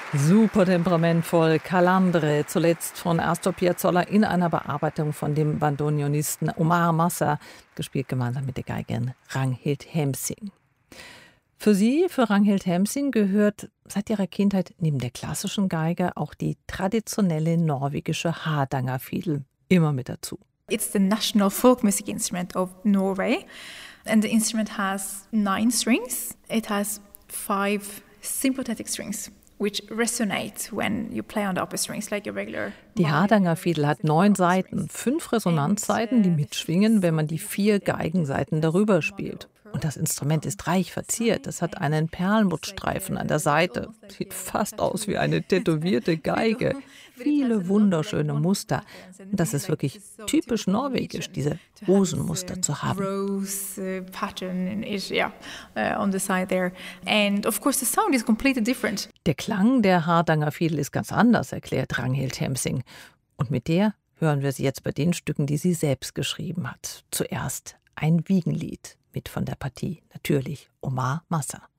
Super temperamentvoll, Calandre, zuletzt von Astor Piazzolla in einer Bearbeitung von dem Bandoneonisten Omar Massa, gespielt gemeinsam mit der Geigerin Ragnhild Hemsing. Für Ragnhild Hemsing, gehört seit ihrer Kindheit neben der klassischen Geige auch die traditionelle norwegische Hardangerfidel immer mit dazu. It's the national folk music instrument of Norway, and the instrument has 9 strings. It has 5 sympathetic strings, which resonate when you play on the upper strings like a regular. Die Hardangerfidel hat 9 Saiten, 5 Resonanzsaiten, die mitschwingen, wenn man die 4 Geigensaiten darüber spielt. Und das Instrument ist reich verziert. Es hat einen Perlmuttstreifen an der Seite. Sieht fast aus wie eine tätowierte Geige. Viele wunderschöne Muster. Und das ist wirklich typisch norwegisch, diese Rosenmuster zu haben. Rose pattern in it, yeah, on the side there. And of course the sound is completely different. Der Klang der Hardangerfidel ist ganz anders, erklärt Ragnhild Hemsing. Und mit der hören wir sie jetzt bei den Stücken, die sie selbst geschrieben hat. Zuerst ein Wiegenlied, mit von der Partie natürlich Omar Massa.